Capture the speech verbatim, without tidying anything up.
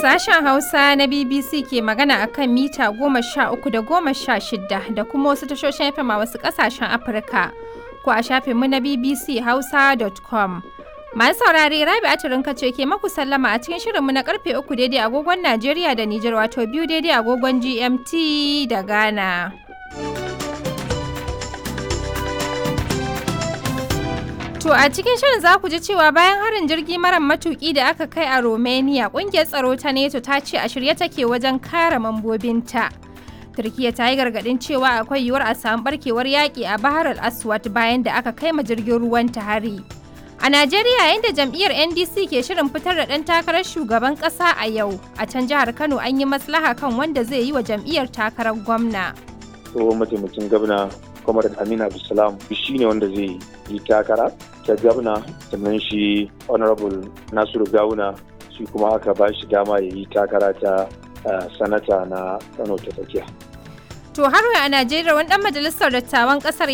Sashen Hausa na B B C ke magana a kan mita goma sha uku da goma sha shida da kuma wasu tashoshin F M a wasu ƙasashen Afirka ko a shafinmu na b b c hausa dot com. Masu saurare Rabi'atu Rinka ce ke maku sallama a cikin shirinmu na karfe uku daidai agogon Najeriya da Nijar wato biyu daidai agogon G M T da Ghana. To a cikin shirin za ku ji cewa bayan harin jirgi mara matuki da aka kai a Romania, kungiyar tsaro ta NATO ta ce a shirye take wajen kare mambobinta. Turkiyya ta yi gargadin cewa akwai yiwuwar a samu barkewar yaƙi a Bahar al-Aswad bayan da aka kai ma jirgin ruwan ta hari. A Najeriya, yayin da jam'iyyar N D C ke shirin fitar da ɗan takarar shugaban ƙasa a yau, a can jihar Kano an yi maslaha kan wanda zai yi wa jam'iyyar takarar gwamna. Tsohon mataimakin gwamna Kwamar Aminu Abdulsalam shi ne wanda zai yi takara ta gwamna, sannan shi Honorable Nasiru Gawuna shi kuma aka ba shi dama ya yi takara ta sanata na Kano ta tsakiya. To har a Najeriya wani ɗan majalisar dattawan ƙasar